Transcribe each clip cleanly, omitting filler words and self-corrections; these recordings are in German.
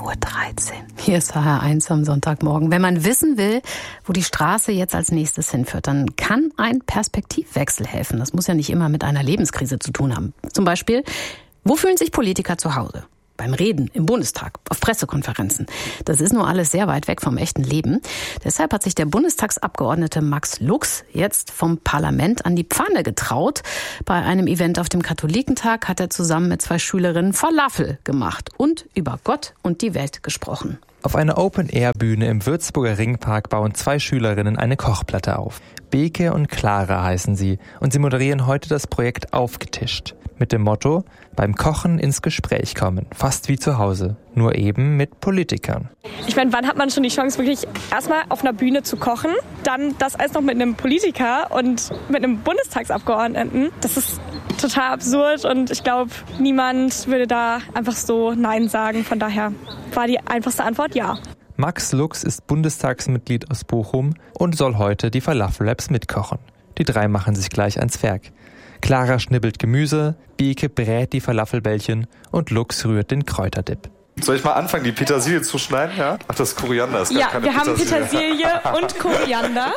7:13 Uhr. Hier ist HR1 am Sonntagmorgen. Wenn man wissen will, wo die Straße jetzt als nächstes hinführt, dann kann ein Perspektivwechsel helfen. Das muss ja nicht immer mit einer Lebenskrise zu tun haben. Zum Beispiel, wo fühlen sich Politiker zu Hause? Beim Reden im Bundestag, auf Pressekonferenzen. Das ist nur alles sehr weit weg vom echten Leben. Deshalb hat sich der Bundestagsabgeordnete Max Lux jetzt vom Parlament an die Pfanne getraut. Bei einem Event auf dem Katholikentag hat er zusammen mit 2 Schülerinnen Falafel gemacht und über Gott und die Welt gesprochen. Auf einer Open-Air-Bühne im Würzburger Ringpark bauen 2 Schülerinnen eine Kochplatte auf. Beke und Clara heißen sie und sie moderieren heute das Projekt Aufgetischt. Mit dem Motto, beim Kochen ins Gespräch kommen, fast wie zu Hause, nur eben mit Politikern. Ich meine, wann hat man schon die Chance, wirklich erstmal auf einer Bühne zu kochen, dann das alles noch mit einem Politiker und mit einem Bundestagsabgeordneten? Das ist total absurd und ich glaube, niemand würde da einfach so Nein sagen. Von daher war die einfachste Antwort ja. Max Lux ist Bundestagsmitglied aus Bochum und soll heute die Falafel-Labs mitkochen. Die 3 machen sich gleich ans Werk. Clara schnibbelt Gemüse, Beke brät die Falafelbällchen und Lux rührt den Kräuterdip. Soll ich mal anfangen, die Petersilie zu schneiden? Ja? Ach, das ist Koriander. Ist ja, keine wir haben Petersilie und Koriander.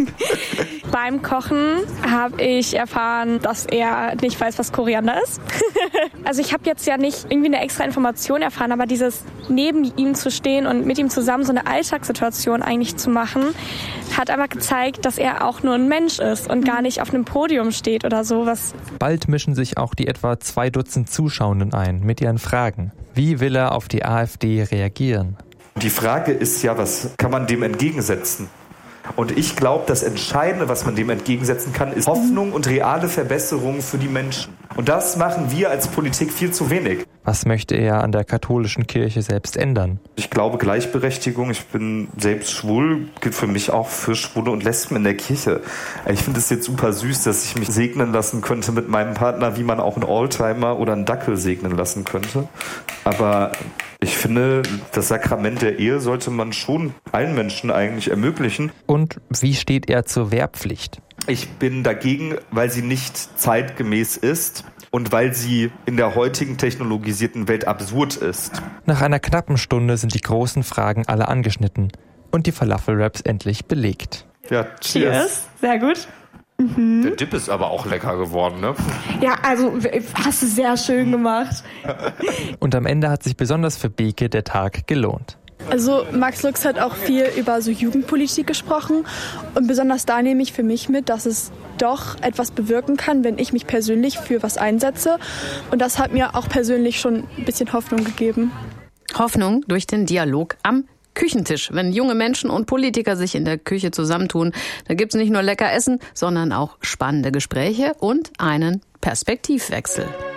Beim Kochen habe ich erfahren, dass er nicht weiß, was Koriander ist. Also ich habe jetzt ja nicht irgendwie eine extra Information erfahren, aber dieses neben ihm zu stehen und mit ihm zusammen so eine Alltagssituation eigentlich zu machen, hat einfach gezeigt, dass er auch nur ein Mensch ist und gar nicht auf einem Podium steht oder sowas. Bald mischen sich auch die etwa 2 Dutzend Zuschauenden ein mit ihren Fragen. Wie will er auf die AfD reagieren? Die Frage ist ja, was kann man dem entgegensetzen? Und ich glaube, das Entscheidende, was man dem entgegensetzen kann, ist Hoffnung und reale Verbesserung für die Menschen. Und das machen wir als Politik viel zu wenig. Was möchte er an der katholischen Kirche selbst ändern? Ich glaube Gleichberechtigung, ich bin selbst schwul, gilt für mich auch für Schwule und Lesben in der Kirche. Ich finde es jetzt super süß, dass ich mich segnen lassen könnte mit meinem Partner, wie man auch einen Oldtimer oder einen Dackel segnen lassen könnte. Aber ich finde, das Sakrament der Ehe sollte man schon allen Menschen eigentlich ermöglichen. Und wie steht er zur Wehrpflicht? Ich bin dagegen, weil sie nicht zeitgemäß ist und weil sie in der heutigen technologisierten Welt absurd ist. Nach einer knappen Stunde sind die großen Fragen alle angeschnitten und die Falafel-Wraps endlich belegt. Ja, cheers. Sehr gut. Der Dip ist aber auch lecker geworden, ne? Ja, also hast du sehr schön gemacht. Und am Ende hat sich besonders für Beke der Tag gelohnt. Also Max Lux hat auch viel über so Jugendpolitik gesprochen und besonders da nehme ich für mich mit, dass es doch etwas bewirken kann, wenn ich mich persönlich für was einsetze. Und das hat mir auch persönlich schon ein bisschen Hoffnung gegeben. Hoffnung durch den Dialog am Küchentisch. Wenn junge Menschen und Politiker sich in der Küche zusammentun, da gibt's nicht nur lecker Essen, sondern auch spannende Gespräche und einen Perspektivwechsel.